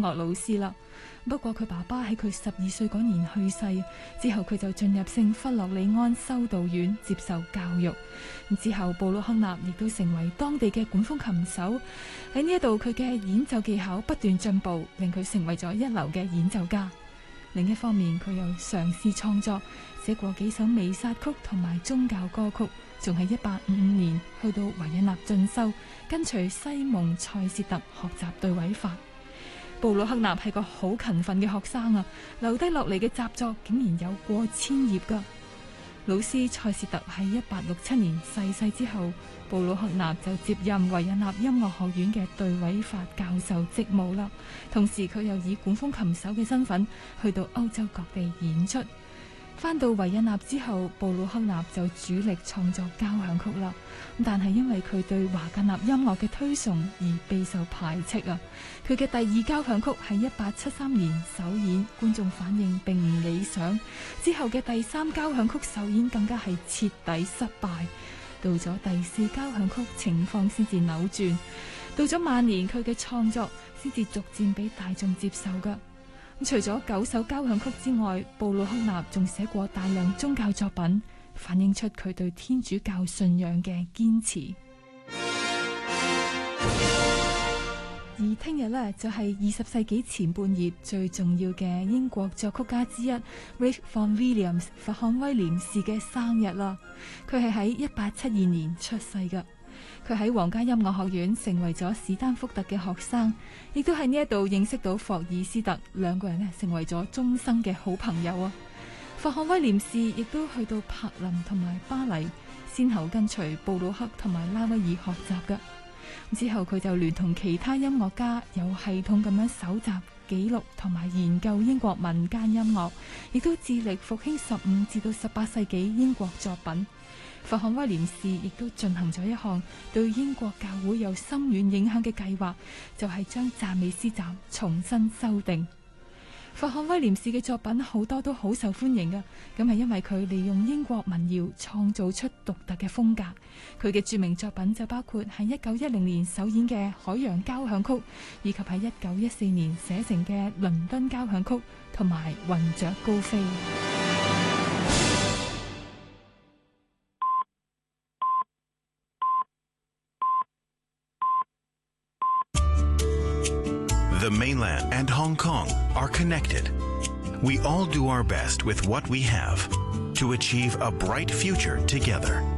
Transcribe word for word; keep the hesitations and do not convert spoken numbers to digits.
樂老師啦。不過佢爸爸喺佢十二歲嗰年去世之後，佢就進入聖弗洛里安修道院接受教育。之後布魯克納亦都成為當地嘅管風琴手。喺呢一度，佢嘅演奏技巧不斷進步，令佢成為咗一流嘅演奏家。另一方面，佢又嘗試創作，寫過幾首彌撒曲同埋宗教歌曲，仲喺一八五五年去到維也納進修，跟隨西蒙塞舌特學習對位法。布魯克納係個好勤奮嘅學生啊，留低落嚟嘅習作竟然有過千頁噶。老師塞舌特喺一八六七年逝世之後，布魯克納就接任維也納音樂學院嘅對位法教授職務啦。同時佢又以管風琴手嘅身份去到歐洲各地演出。返到維也納之後，布魯克納就主力創作交響曲啦。但係因為佢對華格納音樂嘅推崇而備受排斥啊。佢嘅第二交響曲喺一八七三年首演，觀眾反應並唔理想。之後嘅第三交響曲首演更加係徹底失敗。到咗第四交響曲，情況先至扭轉。到咗晚年，佢嘅創作先至逐漸俾大眾接受噶。除咗九首交響曲之外，布魯克納仲寫過大量宗教作品，反映出佢對天主教信仰嘅堅持。而聽日呢，就係二十世紀前半葉最重要嘅英國作曲家之一 Ralph Vaughan Williams 弗漢威廉士嘅生日啦。佢係喺一八七二年出世噶。佢喺皇家音樂學院成為咗史丹福特嘅學生，亦都喺呢一度認識到霍爾斯特，兩個人呢成為咗終生嘅好朋友啊。弗漢威廉士亦都去到柏林同埋巴黎，先後跟隨布魯克同埋拉威爾學習噶。之後佢就聯同其他音樂家有系統咁樣搜集記錄同埋研究英國民間音樂，亦都致力復興十五至到十八世紀英國作品。弗漢威廉士亦都進行咗一項對英國教會有深遠影響嘅計劃，就係將讚美詩集重新修訂。弗漢威廉士嘅作品好多都好受歡迎嘅，咁係因為佢利用英國民謠創造出獨特嘅風格。佢嘅著名作品就包括喺一九一零年首演嘅海洋交響曲，以及喺一九一四年寫成嘅倫敦交響曲同埋雲雀高飛。 The mainland and Hong Kong are connected. We all do our best with what we have to achieve a bright future together.